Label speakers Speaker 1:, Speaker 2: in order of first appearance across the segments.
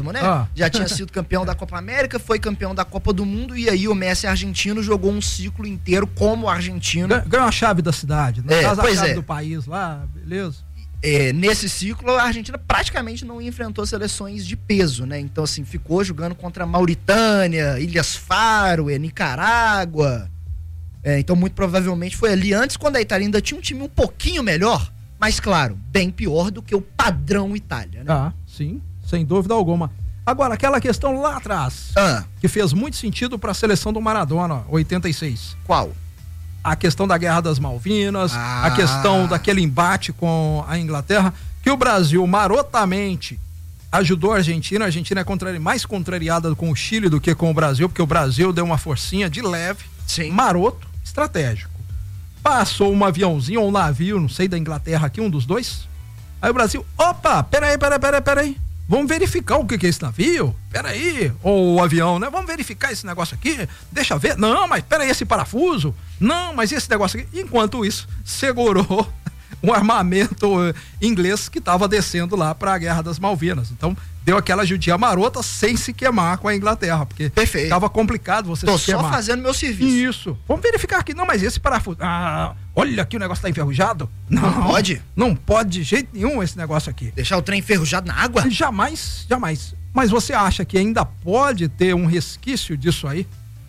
Speaker 1: mesmo, né? Já tinha sido campeão da Copa América, foi campeão da Copa do Mundo, e aí o Messi argentino jogou um ciclo inteiro como argentino.
Speaker 2: Ganhou a chave da cidade, né? A chave do país lá, beleza?
Speaker 1: Nesse ciclo, a Argentina praticamente não enfrentou seleções de peso, né? Então, assim, ficou jogando contra Mauritânia, Ilhas Faro, Nicarágua. Então, muito provavelmente foi ali antes, quando a Itália ainda tinha um time um pouquinho melhor, mas, claro, bem pior do que o padrão Itália, né?
Speaker 2: Sim, sem dúvida alguma. Agora, aquela questão lá atrás, que fez muito sentido para a seleção do Maradona, 86.
Speaker 1: Qual?
Speaker 2: A questão da Guerra das Malvinas, a questão daquele embate com a Inglaterra, que o Brasil marotamente ajudou a Argentina é mais contrariada com o Chile do que com o Brasil, porque o Brasil deu uma forcinha de leve, maroto, estratégico. Passou um aviãozinho ou um navio, não sei, da Inglaterra aqui, um dos dois. Aí o Brasil, opa, peraí. Vamos verificar o que é esse navio? Peraí, ou o avião, né? Vamos verificar esse negócio aqui, deixa ver. Não, mas peraí, esse parafuso. Não, mas esse negócio aqui. Enquanto isso, segurou um armamento inglês que estava descendo lá para a Guerra das Malvinas. Então, deu aquela judia marota sem se queimar com a Inglaterra, porque estava complicado você se queimar.
Speaker 1: Tô só fazendo meu serviço.
Speaker 2: Isso. Vamos verificar aqui. Não, mas esse parafuso. Olha aqui, o negócio tá enferrujado.
Speaker 1: Não pode?
Speaker 2: Não pode de jeito nenhum esse negócio aqui.
Speaker 1: Deixar o trem enferrujado na água?
Speaker 2: Jamais. Mas você acha que ainda pode ter um resquício disso aí?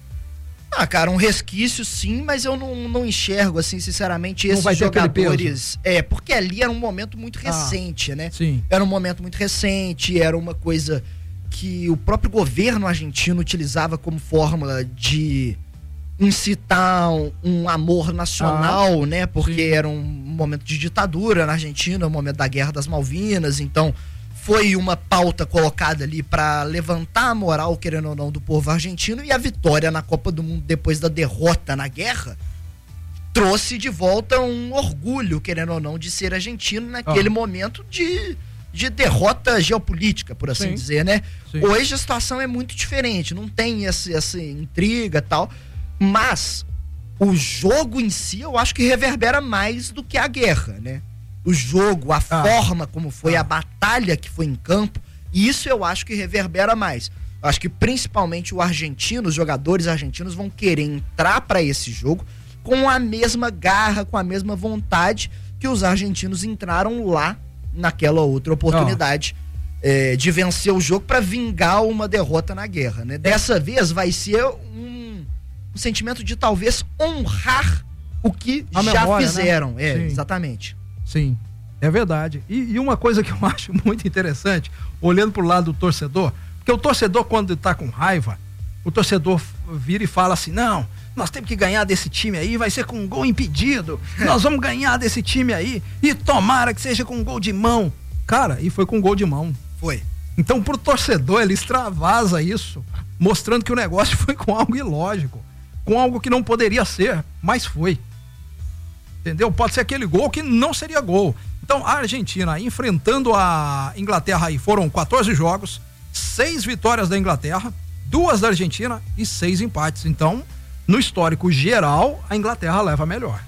Speaker 1: Cara, um resquício sim, mas eu não enxergo, assim, sinceramente, esses jogadores. Porque ali era um momento muito recente, né?
Speaker 2: Sim.
Speaker 1: Era um momento muito recente, era uma coisa que o próprio governo argentino utilizava como fórmula de incitar um amor nacional, né? Porque era um momento de ditadura na Argentina, o momento da Guerra das Malvinas, então foi uma pauta colocada ali para levantar a moral, querendo ou não, do povo argentino, e a vitória na Copa do Mundo depois da derrota na guerra trouxe de volta um orgulho, querendo ou não, de ser argentino naquele momento de derrota geopolítica, por assim dizer, né? Hoje a situação é muito diferente, não tem essa intriga e tal, mas o jogo em si eu acho que reverbera mais do que a guerra, né? O jogo, a forma como foi, a batalha que foi em campo, isso eu acho que reverbera mais. Eu acho que principalmente os jogadores argentinos vão querer entrar para esse jogo com a mesma garra, com a mesma vontade que os argentinos entraram lá naquela outra oportunidade de vencer o jogo para vingar uma derrota na guerra, né? Dessa vez vai ser um sentimento de talvez honrar o que memória, fizeram. Né? Exatamente.
Speaker 2: Sim, é verdade. E uma coisa que eu acho muito interessante, olhando pro lado do torcedor, porque o torcedor, quando tá com raiva, o torcedor vira e fala assim, não, nós temos que ganhar desse time aí, vai ser com um gol impedido, nós vamos ganhar desse time aí, e tomara que seja com um gol de mão. Cara, e foi com um gol de mão.
Speaker 1: Foi.
Speaker 2: Então, pro torcedor, ele extravasa isso, mostrando que o negócio foi com algo ilógico, com algo que não poderia ser, mas foi. Entendeu? Pode ser aquele gol que não seria gol. Então, a Argentina enfrentando a Inglaterra aí, foram 14 jogos, 6 vitórias da Inglaterra, 2 da Argentina e 6 empates. Então, no histórico geral, a Inglaterra leva melhor.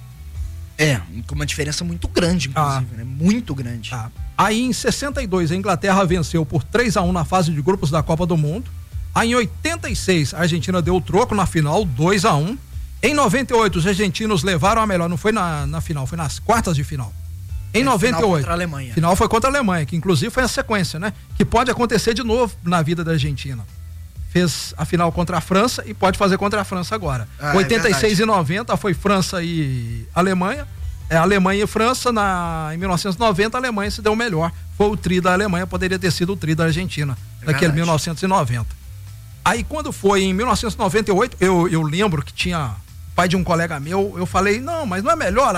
Speaker 1: Com uma diferença muito grande, inclusive, né? Muito grande.
Speaker 2: Aí, em 62, a Inglaterra venceu por 3-1 na fase de grupos da Copa do Mundo. Aí, em 86, a Argentina deu o troco na final, 2-1. Em 98, os argentinos levaram a melhor, não foi na final, foi nas quartas de final. Em 98, final contra a Alemanha. Final foi contra a Alemanha, que inclusive foi a sequência, né? Que pode acontecer de novo na vida da Argentina. Fez a final contra a França e pode fazer contra a França agora. 86 e 90 foi França e Alemanha. Alemanha e França, em 1990 a Alemanha se deu melhor. Foi o tri da Alemanha, poderia ter sido o tri da Argentina, daquele 1990. Aí quando foi em 1998, eu lembro que tinha pai de um colega meu, eu falei, não, mas não é melhor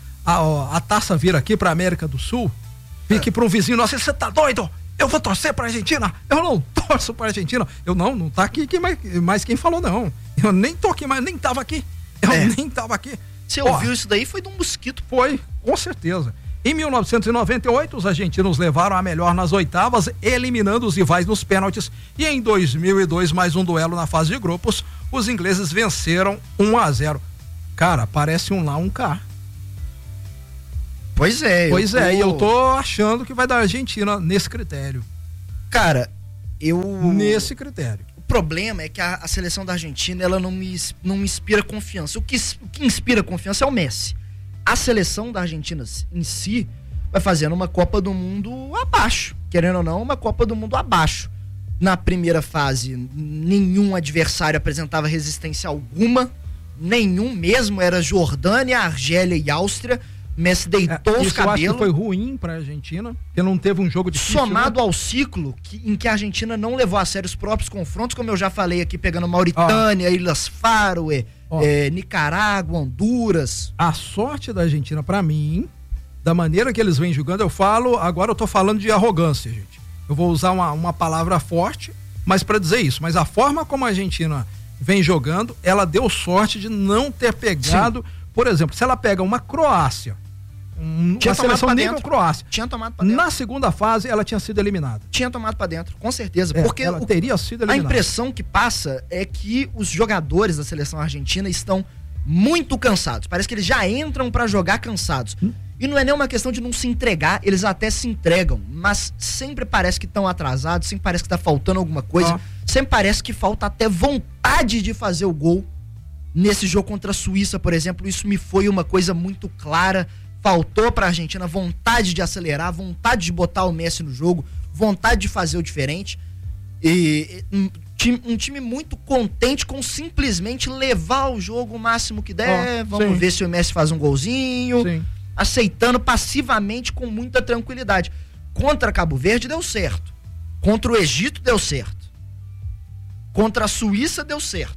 Speaker 2: a taça vir aqui pra América do Sul? Vir aqui pra um vizinho nosso, você tá doido? Eu vou torcer pra Argentina? Eu não torço pra Argentina. Eu não tá aqui, mas quem falou não. Eu nem tô aqui, mas nem tava aqui. Nem tava aqui.
Speaker 1: Você ouviu isso daí? Foi de um mosquito.
Speaker 2: Foi, com certeza. Em 1998, os argentinos levaram a melhor nas oitavas, eliminando os rivais nos pênaltis. E em 2002, mais um duelo na fase de grupos, os ingleses venceram 1-0. Cara, parece um lá, um cá.
Speaker 1: Pois é.
Speaker 2: E eu tô achando que vai dar Argentina nesse critério.
Speaker 1: Cara,
Speaker 2: nesse critério.
Speaker 1: O problema é que a seleção da Argentina, ela não me inspira confiança. O que inspira confiança é o Messi. A seleção da Argentina em si vai fazendo uma Copa do Mundo abaixo. Querendo ou não, uma Copa do Mundo abaixo. Na primeira fase, nenhum adversário apresentava resistência alguma. Nenhum mesmo. Era Jordânia, Argélia e Áustria. Messi deitou os cabelos.
Speaker 2: Eu acho que foi ruim pra Argentina, porque não teve um jogo difícil.
Speaker 1: Somado ao ciclo em que a Argentina não levou a sério os próprios confrontos, como eu já falei aqui, pegando Mauritânia, Ilhas Faroe, Nicarágua, Honduras.
Speaker 2: A sorte da Argentina, pra mim, da maneira que eles vêm jogando, agora eu tô falando de arrogância, gente. Eu vou usar uma palavra forte, mas pra dizer isso. Mas a forma como a Argentina vem jogando, ela deu sorte de não ter pegado, sim. Por exemplo, se ela pega uma Croácia, uma seleção nível Croácia.
Speaker 1: Tinha tomado pra dentro.
Speaker 2: Na segunda fase, ela tinha sido eliminada.
Speaker 1: Tinha tomado pra dentro, com certeza. Porque
Speaker 2: ela teria sido eliminada.
Speaker 1: A impressão que passa é que os jogadores da seleção argentina estão muito cansados. Parece que eles já entram pra jogar cansados. E não é nem uma questão de não se entregar, eles até se entregam, mas sempre parece que estão atrasados, sempre parece que tá faltando alguma coisa, sempre parece que falta até vontade de fazer o gol. Nesse jogo contra a Suíça, por exemplo, isso me foi uma coisa muito clara. Faltou pra Argentina vontade de acelerar, vontade de botar o Messi no jogo, vontade de fazer o diferente. E um time muito contente com simplesmente levar o jogo o máximo que der. Vamos ver se o Messi faz um golzinho. Sim. Aceitando passivamente com muita tranquilidade. Contra Cabo Verde deu certo. Contra o Egito deu certo. Contra a Suíça deu certo.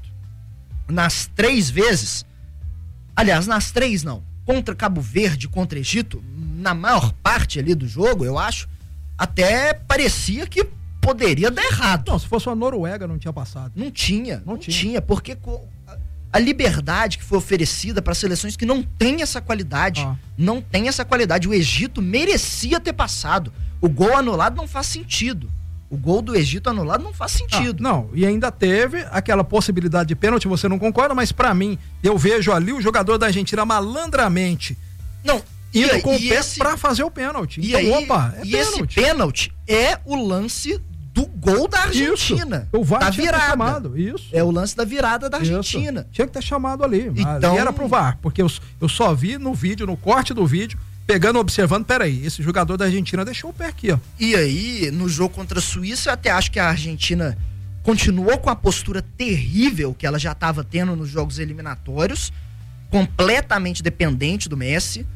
Speaker 1: Nas 3 vezes, aliás, nas 3 não, contra Cabo Verde, contra Egito, na maior parte ali do jogo, eu acho, até parecia que poderia dar errado.
Speaker 2: Não, se fosse uma Noruega não tinha passado.
Speaker 1: Não tinha, porque a liberdade que foi oferecida para seleções que não tem essa qualidade, não tem essa qualidade. O Egito merecia ter passado. O gol anulado não faz sentido. O gol do Egito anulado não faz sentido.
Speaker 2: Não, e ainda teve aquela possibilidade de pênalti, você não concorda, mas pra mim, eu vejo ali o jogador da Argentina malandramente indo com o pé pra fazer o pênalti.
Speaker 1: Então, pênalti. Esse pênalti é o lance do gol da Argentina.
Speaker 2: O VAR
Speaker 1: da
Speaker 2: virada.
Speaker 1: Chamado.
Speaker 2: Isso.
Speaker 1: É o lance da virada da Argentina.
Speaker 2: Tinha que ter chamado ali.
Speaker 1: Então,
Speaker 2: ali era pro VAR, porque eu só vi no vídeo, no corte do vídeo, pegando, observando, peraí, esse jogador da Argentina deixou o pé aqui, ó.
Speaker 1: E aí, no jogo contra a Suíça, eu até acho que a Argentina continuou com a postura terrível que ela já estava tendo nos jogos eliminatórios, completamente dependente do Messi,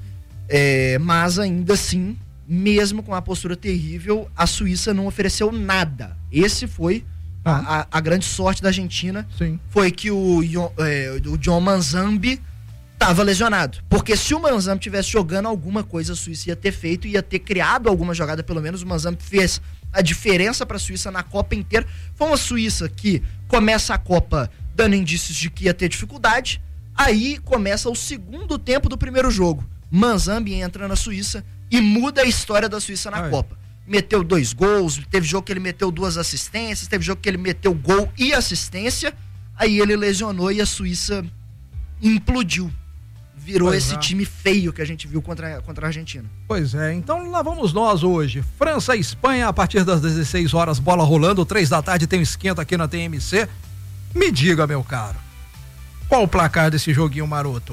Speaker 1: mas ainda assim, mesmo com a postura terrível, a Suíça não ofereceu nada. Esse foi a grande sorte da Argentina.
Speaker 2: Sim.
Speaker 1: Foi que o John Manzambi estava lesionado, porque se o Manzambi tivesse jogando alguma coisa, a Suíça ia ter feito, ia ter criado alguma jogada, pelo menos o Manzambi fez a diferença para a Suíça na Copa inteira. Foi uma Suíça que começa a Copa dando indícios de que ia ter dificuldade, aí começa o segundo tempo do primeiro jogo, Manzambi entra na Suíça e muda a história da Suíça na Copa. Meteu 2 gols, teve jogo que ele meteu 2 assistências, teve jogo que ele meteu gol e assistência, aí ele lesionou e a Suíça implodiu. Virou esse time feio que a gente viu contra a Argentina.
Speaker 2: Pois é, então lá vamos nós hoje. França e Espanha, a partir das 16 horas, bola rolando, 3 da tarde tem um esquenta aqui na TMC. Me diga, meu caro, qual o placar desse joguinho maroto?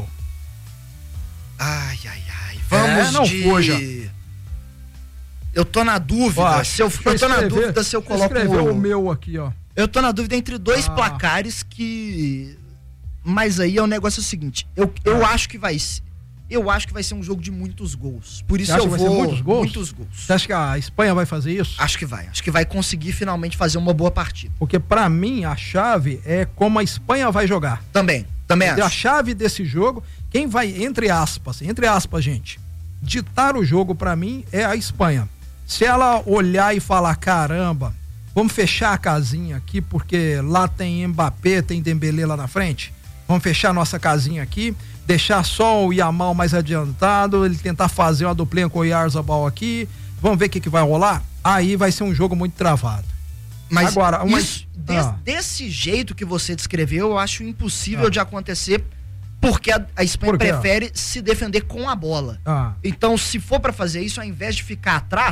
Speaker 1: Ai. Vamos
Speaker 2: fuja.
Speaker 1: Eu tô na dúvida. Eu tô na dúvida se eu coloco
Speaker 2: o meu aqui, ó.
Speaker 1: Eu tô na dúvida entre 2 placares que... Mas aí é o negócio seguinte, eu acho que vai ser um jogo de muitos gols. Por isso eu vou
Speaker 2: muitos gols.
Speaker 1: Muitos gols.
Speaker 2: Você acha que a Espanha vai fazer isso?
Speaker 1: Acho que vai conseguir finalmente fazer uma boa partida.
Speaker 2: Porque pra mim a chave é como a Espanha vai jogar.
Speaker 1: Também acho.
Speaker 2: A chave desse jogo, quem vai, entre aspas, gente, ditar o jogo pra mim é a Espanha. Se ela olhar e falar, caramba, vamos fechar a casinha aqui porque lá tem Mbappé, tem Dembélé lá na frente. Vamos fechar nossa casinha aqui, deixar só o Yamal mais adiantado, ele tentar fazer uma duplinha com o Oyarzabal aqui, vamos ver o que vai rolar? Aí vai ser um jogo muito travado.
Speaker 1: Mas agora, desse jeito que você descreveu, eu acho impossível de acontecer, porque a Espanha prefere se defender com a bola. Então, se for para fazer isso, ao invés de ficar atrás,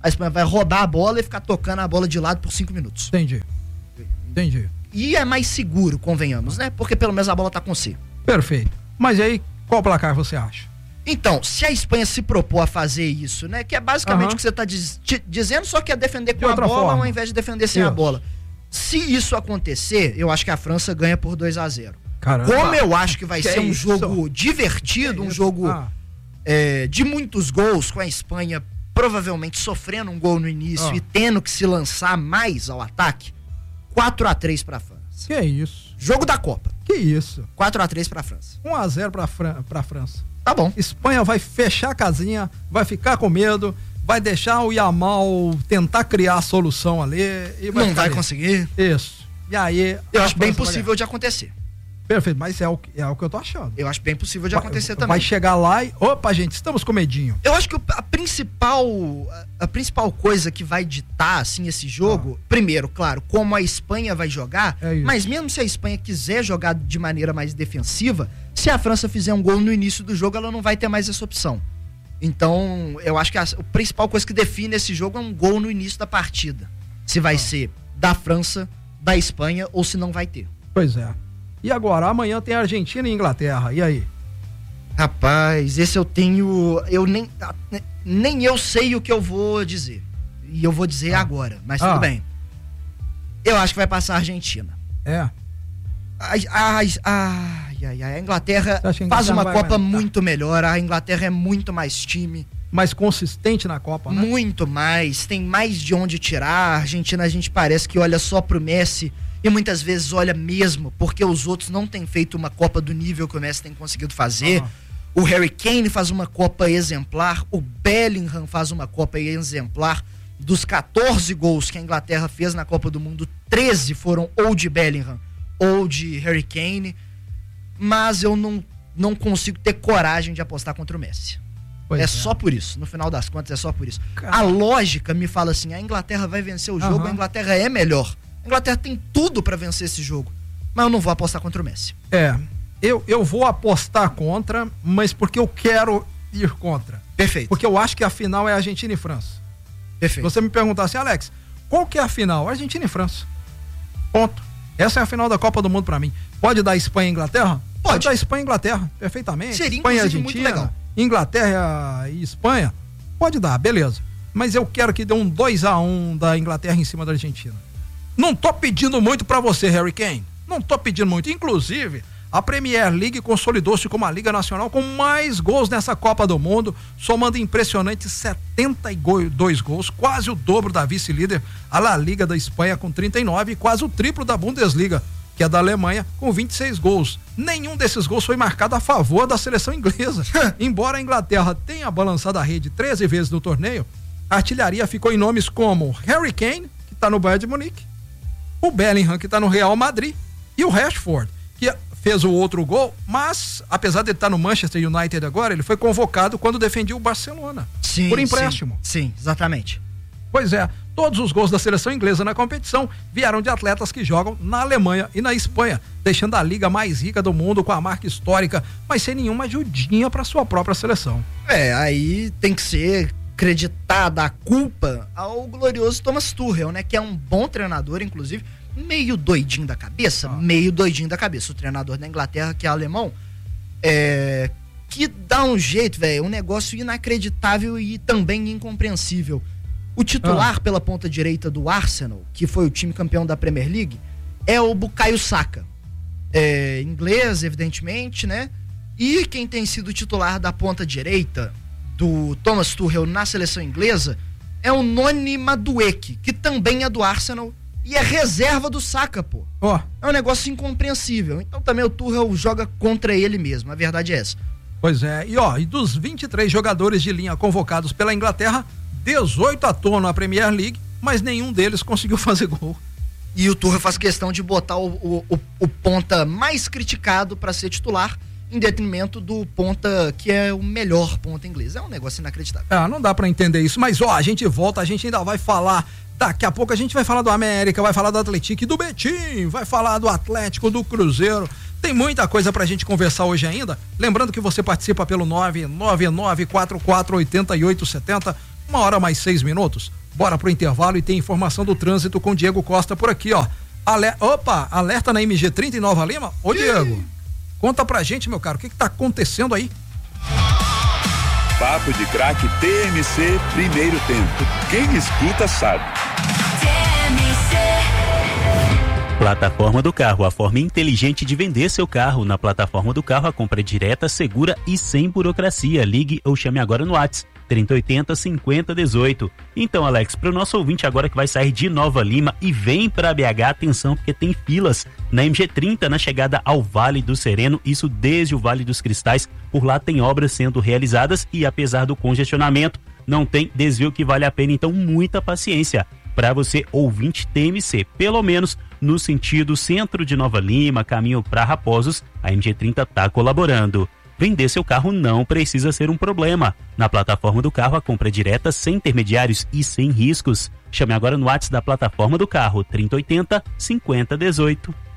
Speaker 1: A Espanha vai roubar a bola e ficar tocando a bola de lado por 5 minutos.
Speaker 2: Entendi.
Speaker 1: E é mais seguro, convenhamos, né? Porque pelo menos a bola tá com você.
Speaker 2: Perfeito. Mas aí, qual placar você acha?
Speaker 1: Então, se a Espanha se propor a fazer isso, né? Que é basicamente o que você tá dizendo, só que é defender com a bola ao invés de defender sem a bola. Se isso acontecer, eu acho que a França ganha por 2-0.
Speaker 2: Caramba.
Speaker 1: Como eu acho que vai ser um jogo divertido, um jogo de muitos gols, com a Espanha provavelmente sofrendo um gol no início e tendo que se lançar mais ao ataque, 4-3 pra França.
Speaker 2: Que isso?
Speaker 1: Jogo da Copa.
Speaker 2: Que isso?
Speaker 1: 4-3 pra França.
Speaker 2: 1-0 pra França.
Speaker 1: Tá bom.
Speaker 2: Espanha vai fechar a casinha, vai ficar com medo, vai deixar o Yamal tentar criar a solução ali e
Speaker 1: não vai conseguir.
Speaker 2: Isso. E aí...
Speaker 1: Eu acho bem possível de acontecer.
Speaker 2: Perfeito, mas é o que eu tô achando.
Speaker 1: Eu acho bem possível de acontecer também.
Speaker 2: Vai chegar lá e... Opa, gente, estamos com medinho.
Speaker 1: Eu acho que a principal coisa que vai ditar, assim, esse jogo, primeiro, claro, como a Espanha vai jogar, mas mesmo se a Espanha quiser jogar de maneira mais defensiva, se a França fizer um gol no início do jogo, ela não vai ter mais essa opção. Então, eu acho que a principal coisa que define esse jogo é um gol no início da partida. Se vai ser da França, da Espanha, ou se não vai ter.
Speaker 2: Pois é. E agora, amanhã tem Argentina e Inglaterra, e aí?
Speaker 1: Rapaz, esse eu nem eu sei o que eu vou dizer. E eu vou dizer agora, mas tudo bem. Eu acho que vai passar a Argentina.
Speaker 2: É.
Speaker 1: A Inglaterra faz uma Copa muito melhor, a Inglaterra é muito mais time.
Speaker 2: Mais consistente na Copa, né?
Speaker 1: Muito mais, tem mais de onde tirar. A Argentina, a gente parece que olha só pro Messi e muitas vezes olha mesmo, porque os outros não têm feito uma Copa do nível que o Messi tem conseguido fazer. O Harry Kane faz uma Copa exemplar, o Bellingham faz uma Copa exemplar. Dos 14 gols que a Inglaterra fez na Copa do Mundo, 13 foram ou de Bellingham ou de Harry Kane, mas eu não consigo ter coragem de apostar contra o Messi. Só por isso, no final das contas é só por isso. A lógica me fala assim, a Inglaterra vai vencer o jogo, a Inglaterra é melhor. A Inglaterra tem tudo pra vencer esse jogo, mas eu não vou apostar contra o Messi.
Speaker 2: Eu vou apostar contra, mas porque eu quero ir contra.
Speaker 1: Perfeito.
Speaker 2: Porque eu acho que a final é Argentina e França.
Speaker 1: Perfeito.
Speaker 2: Você me perguntar assim, Alex, qual que é a final? Argentina e França. Ponto. Essa é a final da Copa do Mundo pra mim. Pode dar Espanha e Inglaterra? Pode dar Espanha e Inglaterra, perfeitamente.
Speaker 1: Seria
Speaker 2: Espanha e
Speaker 1: Argentina,
Speaker 2: Argentina,
Speaker 1: muito legal.
Speaker 2: Inglaterra e Espanha, pode dar, beleza. Mas eu quero que dê um 2-1 da Inglaterra em cima da Argentina. Não tô pedindo muito pra você, Harry Kane. Não tô pedindo muito. Inclusive, a Premier League consolidou-se como a Liga Nacional com mais gols nessa Copa do Mundo, somando impressionantes 72 gols, quase o dobro da vice-líder, a La Liga da Espanha com 39 e quase o triplo da Bundesliga, que é da Alemanha, com 26 gols. Nenhum desses gols foi marcado a favor da seleção inglesa. Embora a Inglaterra tenha balançado a rede 13 vezes no torneio, a artilharia ficou em nomes como Harry Kane, que está no Bayern de Munique, o Bellingham, que está no Real Madrid, e o Rashford, que fez o outro gol, mas apesar de ele estar no Manchester United agora, ele foi convocado quando defendia o Barcelona.
Speaker 1: Sim,
Speaker 2: por empréstimo.
Speaker 1: Sim, exatamente.
Speaker 2: Pois é, todos os gols da seleção inglesa na competição vieram de atletas que jogam na Alemanha e na Espanha, deixando a liga mais rica do mundo com a marca histórica, mas sem nenhuma ajudinha para sua própria seleção.
Speaker 1: Aí tem que ser creditada a culpa ao glorioso Thomas Tuchel, né? Que é um bom treinador, inclusive, meio doidinho da cabeça, o treinador da Inglaterra, que é alemão, que dá um jeito, velho, um negócio inacreditável e também incompreensível. O titular pela ponta direita do Arsenal, que foi o time campeão da Premier League, é o Bukayo Saka. Inglês, evidentemente, né? E quem tem sido titular da ponta direita do Thomas Tuchel na seleção inglesa é o Noni Madueke, que também é do Arsenal e é reserva do Saka, pô. É um negócio incompreensível. Então também o Tuchel joga contra ele mesmo, a verdade é essa.
Speaker 2: Pois é, e dos 23 jogadores de linha convocados pela Inglaterra, 18 atuam na Premier League, mas nenhum deles conseguiu fazer gol.
Speaker 1: E o Tuchel faz questão de botar o ponta mais criticado para ser titular, em detrimento do ponta que é o melhor ponta inglês. É um negócio inacreditável.
Speaker 2: Não dá pra entender isso, mas a gente volta, a gente ainda vai falar, daqui a pouco a gente vai falar do América, vai falar do Atlético e do Betim, vai falar do Atlético, do Cruzeiro, tem muita coisa pra gente conversar hoje ainda, lembrando que você participa pelo 999448870, 1h mais 6 minutos. Bora pro intervalo e tem informação do trânsito com Diego Costa por aqui, ó. Alerta na MG30 em Nova Lima. Ô, Diego, conta pra gente, meu caro, o que tá acontecendo aí?
Speaker 3: Papo de Craque TMC, primeiro tempo. Quem escuta sabe.
Speaker 4: Plataforma do Carro, a forma inteligente de vender seu carro. Na Plataforma do Carro, a compra é direta, segura e sem burocracia. Ligue ou chame agora no WhatsApp 3080-5018. Então, Alex, para o nosso ouvinte agora que vai sair de Nova Lima e vem para BH, atenção, porque tem filas na MG30 na chegada ao Vale do Sereno, isso desde o Vale dos Cristais. Por lá tem obras sendo realizadas e apesar do congestionamento, não tem desvio que vale a pena, então muita paciência. Para você, ouvinte TMC, pelo menos no sentido centro de Nova Lima, caminho para Raposos, a MG30 está colaborando. Vender seu carro não precisa ser um problema. Na Plataforma do Carro, a compra é direta, sem intermediários e sem riscos. Chame agora no WhatsApp da Plataforma do Carro, 3080-5018.